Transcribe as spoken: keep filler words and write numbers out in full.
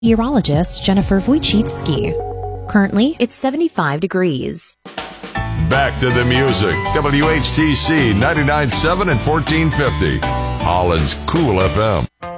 Urologist Jennifer Wojcicki. Currently, it's seventy-five degrees. Back to the music. W H T C ninety-nine point seven and fourteen fifty. Holland's Cool F M.